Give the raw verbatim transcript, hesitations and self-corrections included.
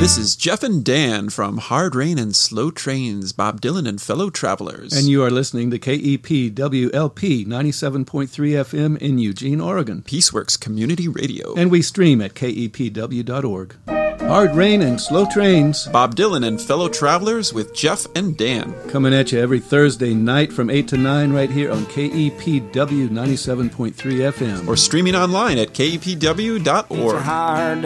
This is Jeff and Dan from Hard Rain and Slow Trains, Bob Dylan and Fellow Travelers. And you are listening to K E P W L P ninety-seven point three F M in Eugene, Oregon. Peaceworks Community Radio. And we stream at K E P W dot org. Hard Rain and Slow Trains. Bob Dylan and Fellow Travelers with Jeff and Dan. Coming at you every Thursday night from eight to nine right here on K E P W ninety-seven point three F M. Or streaming online at K E P W dot org.